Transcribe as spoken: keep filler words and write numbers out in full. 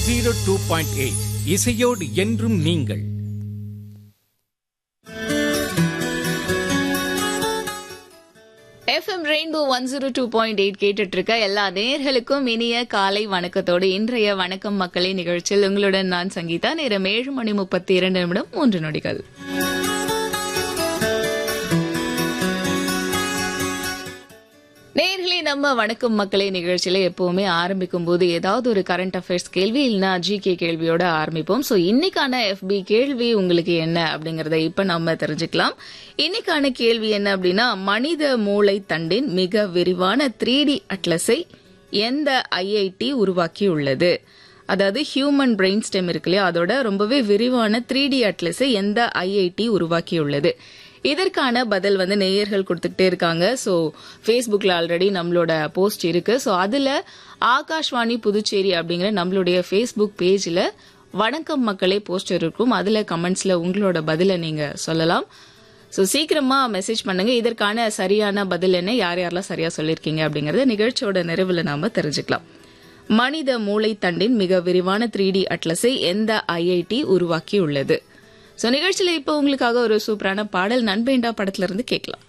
Zero two point eight இசையோடு என்றும் நீங்கள். FM rainbow one zero two point eight கேட்டுட்டு இருக்க எல்லா நேயர்களுக்கும் இனிய காலை வணக்கத்தோடு இன்றைய வணக்கம் மக்களே நிகழ்ச்சியில் உங்களுடன் நான் சங்கீதா. நேரம் ஏழு மணி முப்பத்தி இரண்டு நிமிடம் மூன்று நொடிகள். நேயர்களே, நம்ம வணக்கம் மக்களே நிகழ்ச்சியில எப்பவுமே ஆரம்பிக்கும் போது ஏதாவது ஒரு கரண்ட் அஃபேர்ஸ் கேள்வி இல்லைன்னா ஜி கே கேள்வியோட ஆரம்பிப்போம். சோ இன்னைக்கான எஃபி கேள்வி உங்களுக்கு என்ன அப்படிங்கறத இப்ப நம்ம தெரிஞ்சுக்கலாம். இன்னைக்கான கேள்வி என்ன அப்படின்னா, மனித மூளை தண்டின் மிக விரிவான த்ரீ டி அட்லஸை எந்த ஐஐடி உருவாக்கியுள்ளது? அதாவது ஹியூமன் பிரெயின் ஸ்டெம் இருக்கு இல்லையா, அதோட ரொம்பவே விரிவான த்ரீ டி அட்லஸை எந்த ஐஐடி உருவாக்கியுள்ளது? இதற்கான பதில் வந்து நேயர்கள் கொடுத்துக்கிட்டே இருக்காங்க. ஸோ ஃபேஸ்புக்கில் ஆல்ரெடி நம்மளோட போஸ்ட் இருக்கு. ஸோ அதில் ஆகாஷ்வாணி புதுச்சேரி அப்படிங்கிற நம்மளுடைய ஃபேஸ்புக் பேஜில் வணக்கம் மக்களே போஸ்டர் இருக்கும். அதில் கமெண்ட்ஸில் உங்களோட பதிலை நீங்கள் சொல்லலாம். ஸோ சீக்கிரமாக மெசேஜ் பண்ணுங்க. இதற்கான சரியான பதில் என்ன, யார் யாரெல்லாம் சரியாக சொல்லியிருக்கீங்க அப்படிங்கறத நிகழ்ச்சியோட நிறைவில் நாம தெரிஞ்சுக்கலாம். மனித மூளை தண்டின் மிக விரிவான த்ரீ டி அட்லஸை எந்த ஐஐடி உருவாக்கியுள்ளது? சோ நிகழ்ச்சியில இப்ப உங்களுக்காக ஒரு சூப்பரான பாடல் நண்பேண்டா படத்துல இருந்து கேட்கலாம்.